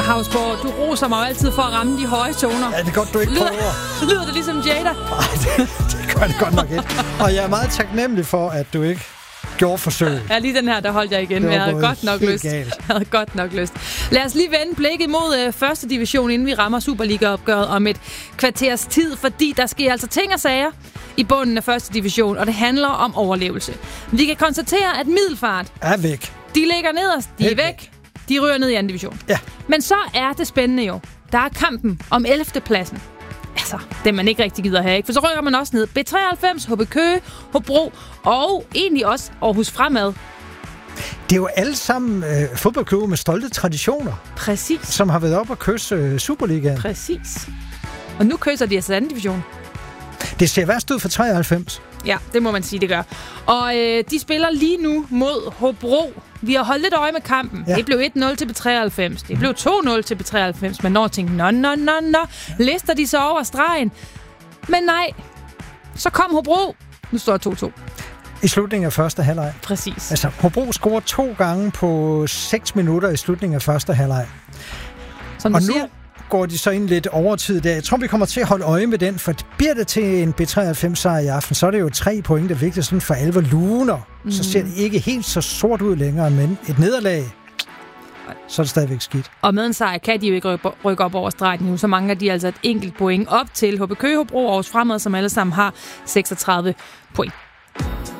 Havsborg, du roser mig altid for at ramme de høje toner. Ja, det er godt, du ikke prøver. Lyder det ligesom Jada? Nej, det gør det godt nok ikke. Og jeg er meget taknemmelig for, at du ikke gjorde forsøg. Ja, lige den her, der holdt jeg igen. Jeg havde godt nok lyst. Lad os lige vende blikket mod første division, inden vi rammer Superliga-opgøret om et kvarters tid, fordi der sker altså ting og sager i bunden af første division, og det handler om overlevelse. Vi kan konstatere, at Middelfart er væk. De ligger nederst, de er væk. De ryger ned i anden division. Ja. Men så er det spændende jo. Der er kampen om 11. pladsen. Altså, det man ikke rigtig gider have, ikke? For så rykker man også ned. B93, HB Køge, Hobro og egentlig også Aarhus Fremad. Det er jo alle sammen fodboldklubber med stolte traditioner. Præcis. Som har været op og kysse Superligaen. Præcis. Og nu kysser de altså anden division. Det ser værst ud for 93. Ja, det må man sige, det gør. Og de spiller lige nu mod Hobro. Vi har holdt lidt øje med kampen. Ja. Det blev 1-0 til B93. Det blev 2-0 til B93. Men når tænkte, nå, lister de så over stregen. Men nej, så kom Hobro. Nu står det 2-2. I slutningen af første halvleg. Præcis. Altså, Hobro scorer 2 gange på 6 minutter i slutningen af første halvleg. Som og nu går de så ind lidt overtid der. Jeg tror, vi kommer til at holde øje med den, for bliver det til en B93-sejr i aften, så er det jo 3 point, der er vigtigt sådan for alvor luner. Så ser det ikke helt så sort ud længere, men et nederlag, så er det stadigvæk skidt. Og med en sejr kan de jo ikke rykke op over stregen nu, så mangler de altså et enkelt point op til HB Køge, Hobro og Aarhus Fremad, som alle sammen har 36 point.